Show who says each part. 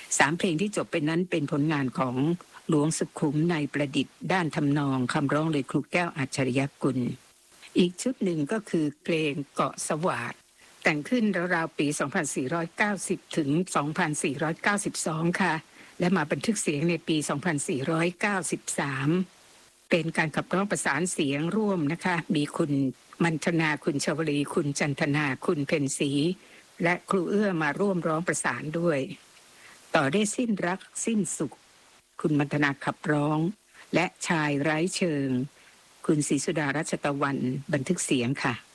Speaker 1: 3 เพลงที่จบไปนั้นเป็นผลงานของหลวงสุขุมในประดิษฐ์ด้านทำนองคำร้องโดยครูแก้วอัจฉริยกุลอีกชุดหนึ่งก็คือเพลงเกาะสวาทแต่งขึ้นราวๆปี 2490 ถึง 2492 ค่ะและมาบันทึกเสียงในปี 2493 เป็นการขับร้องประสานเสียงร่วมนะคะมีคุณมัณฑนาคุณชวลีคุณจันทนาคุณเพ็ญศรีและครูเอื้อมาร่วมร้องประสานด้วยต่อได้สิ้นรักสิ้นสุขคุณมัณฑนาขับร้องและชายไร้เชิงคุณศรีสุดารัชตะวันบันทึกเสียงค่ะ